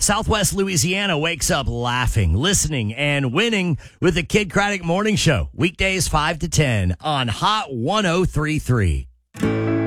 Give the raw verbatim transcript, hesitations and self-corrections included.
Southwest Louisiana wakes up laughing, listening, and winning with the Kid Craddock Morning Show. Weekdays five to ten on Hot ten thirty-three.